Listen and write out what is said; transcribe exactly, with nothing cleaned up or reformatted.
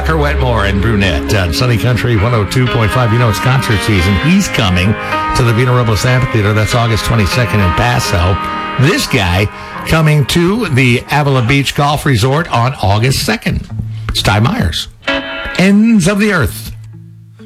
Tucker Wetmore and Brunette on Sunny Country one oh two point five. You know, it's concert season. He's coming to the Vina Robles Amphitheater. That's August twenty-second in Paso. This guy coming to the Avila Beach Golf Resort on August second. It's Ty Myers. Ends of the Earth.